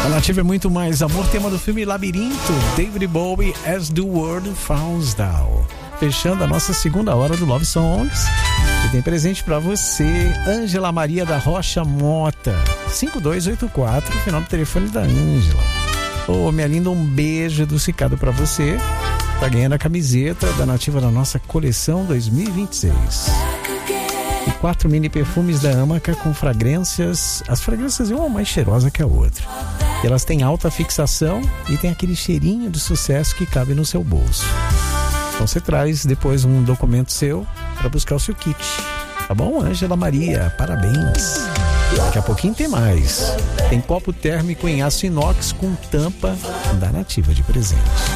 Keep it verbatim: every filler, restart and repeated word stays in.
A Nativa é muito mais amor, tema do filme Labirinto, David Bowie, As the World Falls Down. Fechando a nossa segunda hora do Love Songs, que tem presente pra você, Ângela Maria da Rocha Mota, cinco dois oito quatro, final do telefone da Ângela. Ô, oh, minha linda, um beijo adocicado pra você, tá ganhando a camiseta da Nativa da nossa coleção dois mil e vinte e seis. E quatro mini perfumes da Amaca com fragrâncias, as fragrâncias uma mais cheirosa que a outra. E elas têm alta fixação e tem aquele cheirinho de sucesso que cabe no seu bolso. Então você traz depois um documento seu para buscar o seu kit. Tá bom, Ângela Maria? Parabéns. Daqui a pouquinho tem mais. Tem copo térmico em aço inox com tampa da Nativa de presente.